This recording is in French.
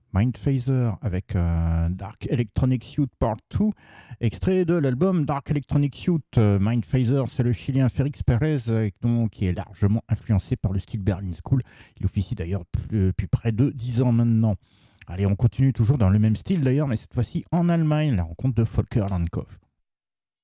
Mindphaser avec Dark Electronic Youth Part 2, extrait de l'album Dark Electronic Youth. Mindphaser, c'est le Chilien Félix Pérez, qui est largement influencé par le style Berlin School. Il officie d'ailleurs depuis près de 10 ans maintenant. Allez, on continue toujours dans le même style d'ailleurs, mais cette fois-ci en Allemagne, la rencontre de Volker Landkopf.